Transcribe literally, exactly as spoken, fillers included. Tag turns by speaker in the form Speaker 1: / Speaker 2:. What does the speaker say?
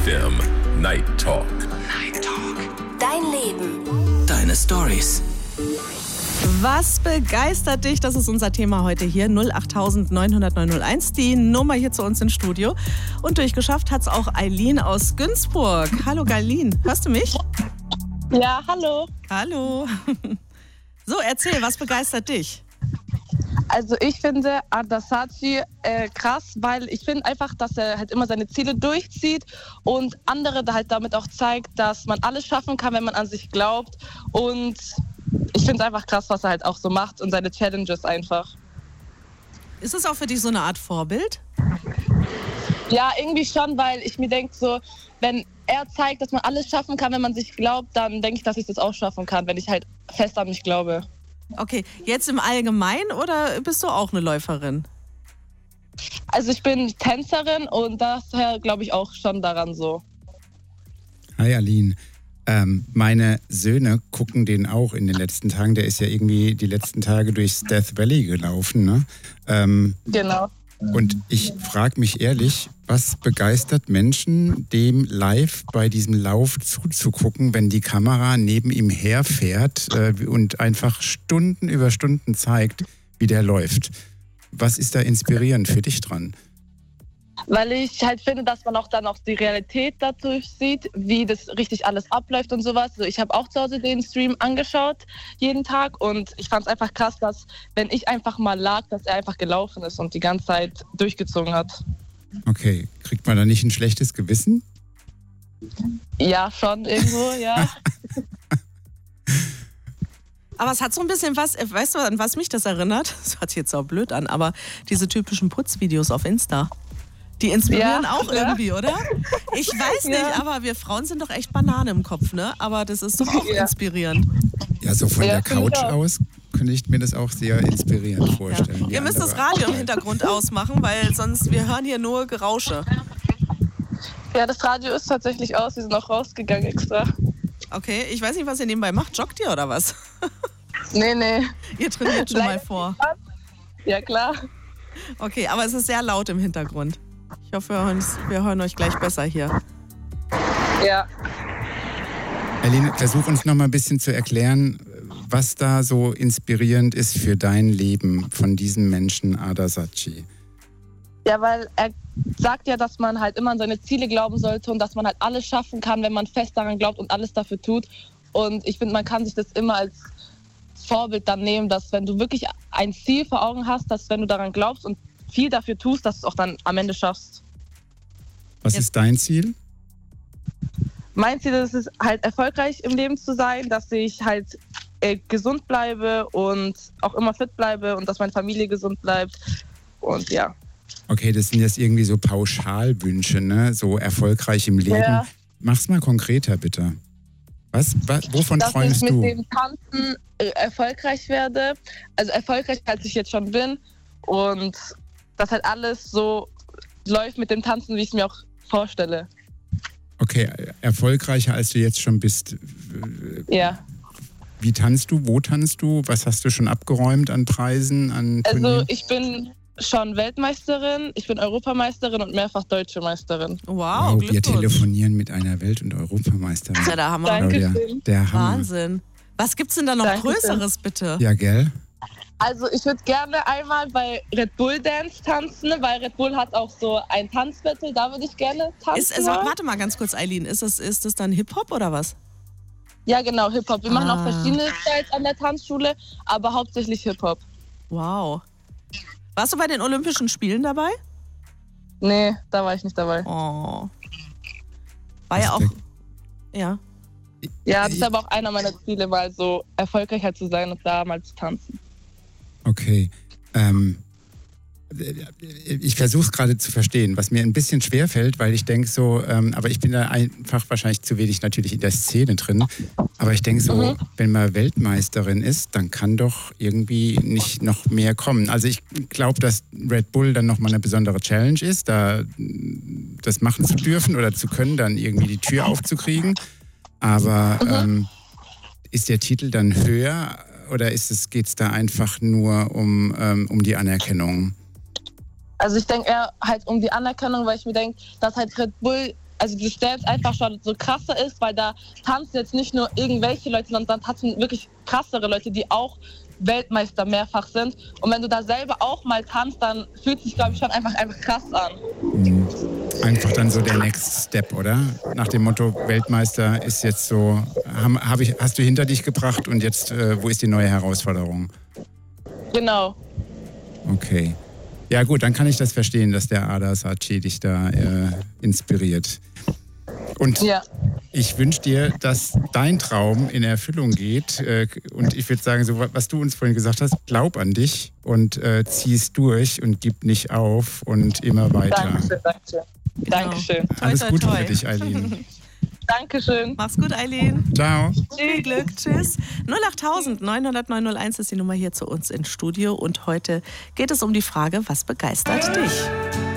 Speaker 1: F M Night Talk.
Speaker 2: Night Talk. Dein Leben.
Speaker 3: Deine Stories.
Speaker 4: Was begeistert dich? Das ist unser Thema heute hier. null acht neun null null neun null eins, die Nummer hier zu uns ins Studio. Und durchgeschafft hat es auch Eileen aus Günzburg. Hallo Eileen, hörst du mich?
Speaker 5: Ja, hallo.
Speaker 4: Hallo. So, erzähl, was begeistert dich?
Speaker 5: Also ich finde Adasachi äh, krass, weil ich finde einfach, dass er halt immer seine Ziele durchzieht und andere halt damit auch zeigt, dass man alles schaffen kann, wenn man an sich glaubt. Und ich finde es einfach krass, was er halt auch so macht und seine Challenges einfach.
Speaker 4: Ist es auch für dich so eine Art Vorbild?
Speaker 5: Ja, irgendwie schon, weil ich mir denke so, wenn er zeigt, dass man alles schaffen kann, wenn man sich glaubt, dann denke ich, dass ich das auch schaffen kann, wenn ich halt fest an mich glaube.
Speaker 4: Okay, jetzt im Allgemeinen oder bist du auch eine Läuferin?
Speaker 5: Also ich bin Tänzerin und daher glaube ich auch schon daran so.
Speaker 6: Hi Aline. Ähm, meine Söhne gucken den auch in den letzten Tagen. Der ist ja irgendwie die letzten Tage durchs Death Valley gelaufen, ne? Ähm,
Speaker 5: genau.
Speaker 6: Und ich frage mich ehrlich, was begeistert Menschen, dem live bei diesem Lauf zuzugucken, wenn die Kamera neben ihm herfährt äh, und einfach Stunden über Stunden zeigt, wie der läuft? Was ist da inspirierend für dich dran?
Speaker 5: Weil ich halt finde, dass man auch dann auch die Realität dadurch sieht, wie das richtig alles abläuft und sowas. Also ich habe auch zu Hause den Stream angeschaut, jeden Tag. Und ich fand es einfach krass, dass, wenn ich einfach mal lag, dass er einfach gelaufen ist und die ganze Zeit durchgezogen hat.
Speaker 6: Okay, kriegt man da nicht ein schlechtes Gewissen?
Speaker 5: Ja, schon irgendwo, ja.
Speaker 4: Aber es hat so ein bisschen was, weißt du, an was mich das erinnert? Das hört sich jetzt auch blöd an, aber diese typischen Putzvideos auf Insta. Die inspirieren
Speaker 5: ja,
Speaker 4: auch
Speaker 5: ja.
Speaker 4: irgendwie, oder? Ich weiß nicht, ja. aber wir Frauen sind doch echt Banane im Kopf, ne? Aber das ist doch auch ja. inspirierend.
Speaker 6: Ja, so von
Speaker 5: ja,
Speaker 6: der Couch aus könnte ich mir das auch sehr inspirierend vorstellen.
Speaker 4: Ja. Ihr müsst das Radio im Hintergrund ausmachen, weil sonst, wir hören hier nur Gerausche.
Speaker 5: Ja, das Radio ist tatsächlich aus, wir sind auch rausgegangen extra.
Speaker 4: Okay, ich weiß nicht, was ihr nebenbei macht. Joggt ihr oder was?
Speaker 5: Nee, nee.
Speaker 4: Ihr trainiert schon mal vor.
Speaker 5: Ja, klar.
Speaker 4: Okay, aber es ist sehr laut im Hintergrund. Ich hoffe, wir hören, wir hören euch gleich besser hier.
Speaker 5: Ja.
Speaker 6: Aline, versuch uns noch mal ein bisschen zu erklären, was da so inspirierend ist für dein Leben von diesem Menschen Adasachi.
Speaker 5: Ja, weil er sagt ja, dass man halt immer an seine Ziele glauben sollte und dass man halt alles schaffen kann, wenn man fest daran glaubt und alles dafür tut. Und ich finde, man kann sich das immer als Vorbild dann nehmen, dass wenn du wirklich ein Ziel vor Augen hast, dass wenn du daran glaubst und viel dafür tust, dass du es auch dann am Ende schaffst.
Speaker 6: Was ist dein Ziel?
Speaker 5: Mein Ziel ist es halt, erfolgreich im Leben zu sein, dass ich halt äh, gesund bleibe und auch immer fit bleibe und dass meine Familie gesund bleibt und ja.
Speaker 6: Okay, das sind jetzt irgendwie so Pauschalwünsche, ne? So erfolgreich im Leben.
Speaker 5: Ja.
Speaker 6: Mach's mal konkreter, bitte. Was, was wovon
Speaker 5: dass
Speaker 6: träumst
Speaker 5: du? Dass ich
Speaker 6: du?
Speaker 5: mit dem Tanzen äh, erfolgreich werde, also erfolgreich, als ich jetzt schon bin und dass halt alles so läuft mit dem Tanzen, wie ich es mir auch vorstelle.
Speaker 6: Okay, erfolgreicher als du jetzt schon bist.
Speaker 5: Ja.
Speaker 6: Wie tanzt du? Wo tanzt du? Was hast du schon abgeräumt an Preisen, an Turnieren?
Speaker 5: Also ich bin schon Weltmeisterin, ich bin Europameisterin und mehrfach Deutsche Meisterin.
Speaker 4: Wow,
Speaker 6: wow, wir
Speaker 4: Glückwunsch.
Speaker 6: telefonieren mit einer Welt- und Europameisterin.
Speaker 4: Das ist ja der Hammer.
Speaker 6: Claudia, der Hammer.
Speaker 4: Wahnsinn. Was gibt's denn da noch
Speaker 5: Dankeschön.
Speaker 4: Größeres, bitte?
Speaker 6: Ja, gell?
Speaker 5: Also ich würde gerne einmal bei Red Bull Dance tanzen, weil Red Bull hat auch so ein Tanzbattle, da würde ich gerne tanzen.
Speaker 4: Ist, ist, warte mal ganz kurz, Eileen, ist das, ist das dann Hip-Hop oder was?
Speaker 5: Ja genau, Hip-Hop. Wir
Speaker 4: Ah.
Speaker 5: machen auch verschiedene Styles an der Tanzschule, aber hauptsächlich Hip-Hop.
Speaker 4: Wow. Warst du bei den Olympischen Spielen dabei?
Speaker 5: Nee, da war ich nicht dabei.
Speaker 4: Oh. War ja auch... Ja.
Speaker 5: Ja, das ist aber auch einer meiner Ziele, mal so erfolgreicher zu sein und da mal zu tanzen.
Speaker 6: Okay. Ähm, ich versuche es gerade zu verstehen, was mir ein bisschen schwerfällt, weil ich denke so, ähm, aber ich bin da einfach wahrscheinlich zu wenig natürlich in der Szene drin, aber ich denke so, mhm. wenn man Weltmeisterin ist, dann kann doch irgendwie nicht noch mehr kommen. Also ich glaube, dass Red Bull dann nochmal eine besondere Challenge ist, da das machen zu dürfen oder zu können, dann irgendwie die Tür aufzukriegen. Aber mhm. ähm, ist der Titel dann höher oder ist es, geht es da einfach nur um, ähm, um die Anerkennung?
Speaker 5: Also ich denke eher halt um die Anerkennung, weil ich mir denke, dass halt Red Bull also das Dance einfach schon so krasser ist, weil da tanzen jetzt nicht nur irgendwelche Leute, sondern da tanzen wirklich krassere Leute, die auch Weltmeister mehrfach sind. Und wenn du da selber auch mal tanzt, dann fühlt es sich, glaube ich, schon einfach, einfach krass an.
Speaker 6: Mhm. Einfach dann so der Next Step, oder? Nach dem Motto, Weltmeister ist jetzt so, hab, hab ich, hast du hinter dich gebracht und jetzt, äh, wo ist die neue Herausforderung?
Speaker 5: Genau.
Speaker 6: Okay. Ja gut, dann kann ich das verstehen, dass der Ada Saatchi dich da äh, inspiriert. Und
Speaker 5: ja.
Speaker 6: ich wünsche dir, dass dein Traum in Erfüllung geht. Äh, und ich würde sagen, so was du uns vorhin gesagt hast, glaub an dich und äh, zieh es durch und gib nicht auf und immer weiter.
Speaker 5: Dankeschön, Dankeschön.
Speaker 4: Genau.
Speaker 5: Dankeschön.
Speaker 6: Alles
Speaker 4: toi,
Speaker 6: Gute
Speaker 4: toi.
Speaker 6: für dich, Eileen.
Speaker 5: Dankeschön.
Speaker 4: Mach's gut, Eileen.
Speaker 6: Ciao.
Speaker 4: Viel Glück, tschüss. null acht neun null null neun null eins ist die Nummer hier zu uns ins Studio und heute geht es um die Frage, was begeistert dich?